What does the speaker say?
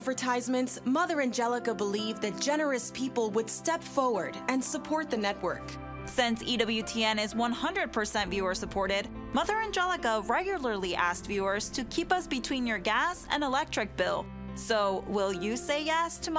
advertisements, Mother Angelica believed that generous people would step forward and support the network. Since EWTN is 100% viewer supported, Mother Angelica regularly asked viewers to keep us between your gas and electric bill. So, will you say yes to